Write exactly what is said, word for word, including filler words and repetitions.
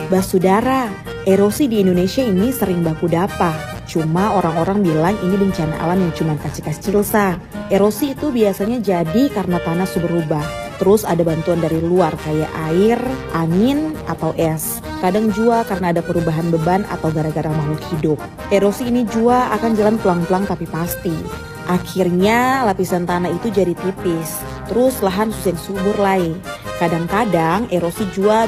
Basudara, erosi di Indonesia ini sering baku dapa. Cuma orang-orang bilang ini bencana alam yang cuma kecil-kecil sa. Erosi itu biasanya jadi karena tanah subur berubah. Terus ada bantuan dari luar kayak air, angin, atau es. Kadang juga karena ada perubahan beban atau gara-gara makhluk hidup. Erosi ini juga akan jalan pelan-pelan tapi pasti. Akhirnya lapisan tanah itu jadi tipis. Terus lahan susah subur lagi. Kadang-kadang erosi juga